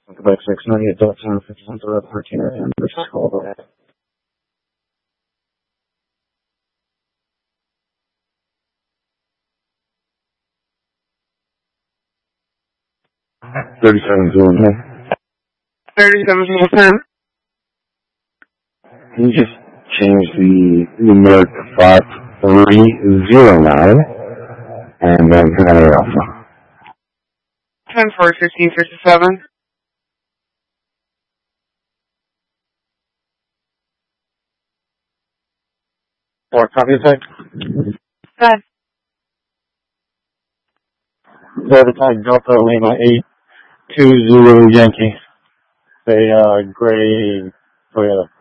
Quebec 690 adult time 15 to 13 a.m. Call back. 37 Zulu 37 Can you just change the numeric 5309 and then Canada Alpha? 10-4-15-57. Or copy attack? Good. Third attack Delta Lima 82 Zulu Yankee. Gray Toyota.